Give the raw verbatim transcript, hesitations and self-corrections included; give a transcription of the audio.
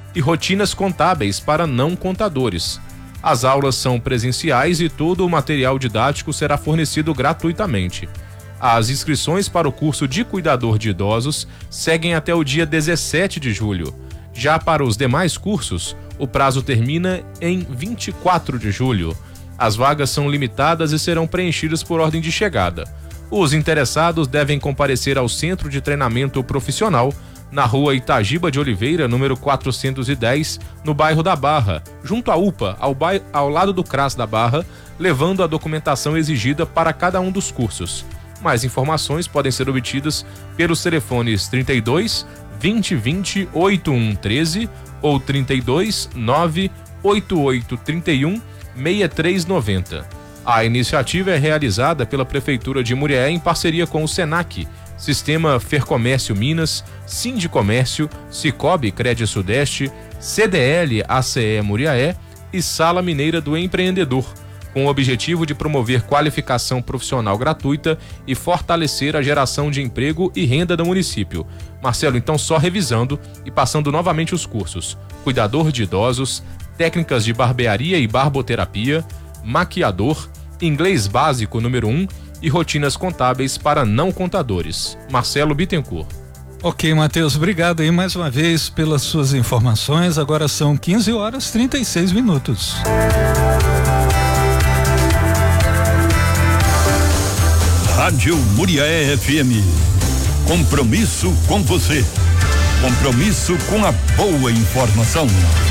e rotinas contábeis para não contadores. As aulas são presenciais e todo o material didático será fornecido gratuitamente. As inscrições para o curso de cuidador de idosos seguem até o dia dezessete de julho. Já para os demais cursos, o prazo termina em vinte e quatro de julho. As vagas são limitadas e serão preenchidas por ordem de chegada. Os interessados devem comparecer ao Centro de Treinamento Profissional, na rua Itagiba de Oliveira, número quatrocentos e dez, no bairro da Barra, junto à U P A, ao, bairro, ao lado do C R A S da Barra, levando a documentação exigida para cada um dos cursos. Mais informações podem ser obtidas pelos telefones trinta e dois, vinte, vinte, oitenta e um treze ou trinta e dois, nove, oitenta e oito, trinta e um, sessenta e três noventa. A iniciativa é realizada pela Prefeitura de Muriaé em parceria com o SENAC, Sistema Fercomércio Minas, Sindicomércio, Cicobi Crédito Sudeste, C D L A C E Muriaé e Sala Mineira do Empreendedor, com o objetivo de promover qualificação profissional gratuita e fortalecer a geração de emprego e renda do município. Marcelo, então, só revisando e passando novamente os cursos: cuidador de idosos, técnicas de barbearia e barboterapia, maquiador, inglês básico número um e rotinas contábeis para não contadores. Marcelo Bittencourt. Ok, Matheus, obrigado aí mais uma vez pelas suas informações. Agora são quinze horas e trinta e seis minutos. Rádio Muriaé F M. Compromisso com você. Compromisso com a boa informação.